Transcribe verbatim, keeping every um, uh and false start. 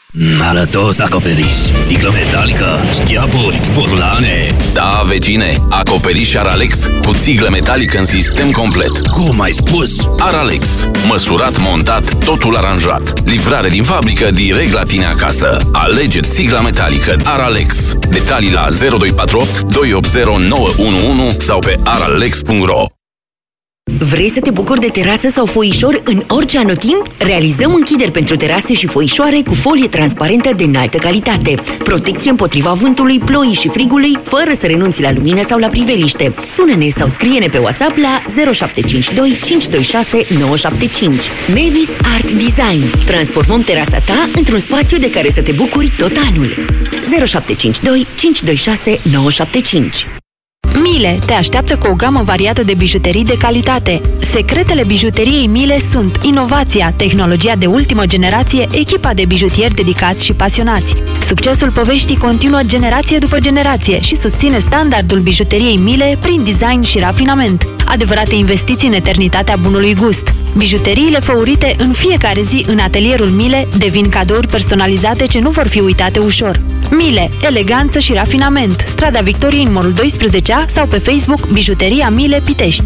Arătos acoperiș, sticlă metalică, șchiaburi, burlane. Da, vecine, acoperiș Aralex cu țiglă metalică în sistem complet. Cum ai spus? Aralex. Măsurat, montat, totul aranjat. Livrare din fabrică direct la tine acasă. Alege țigla metalică Aralex. Detalii la zero doi patru opt doi opt zero nouă unu unu sau pe aralex punct ro. Vrei să te bucuri de terasă sau foișor în orice anotimp? Realizăm închideri pentru terase și foișoare cu folie transparentă de înaltă calitate. Protecție împotriva vântului, ploii și frigului, fără să renunți la lumină sau la priveliște. Sună-ne sau scrie-ne pe WhatsApp la zero șapte cinci doi cinci doi șase nouă șapte cinci. Mevis Art Design. Transformăm terasa ta într-un spațiu de care să te bucuri tot anul. zero șapte cinci doi cinci doi șase nouă șapte cinci. Miele te așteaptă cu o gamă variată de bijuterii de calitate. Secretele bijuteriei Miele sunt inovația, tehnologia de ultimă generație, echipa de bijutieri dedicați și pasionați. Succesul poveștii continuă generație după generație și susține standardul bijuteriei Miele prin design și rafinament. Adevărate investiții în eternitatea bunului gust. Bijuteriile făurite în fiecare zi în atelierul Miele devin cadouri personalizate ce nu vor fi uitate ușor. Miele, eleganță și rafinament. Strada Victoriei, numărul doisprezece A sau pe Facebook Bijuteria Miele Pitești.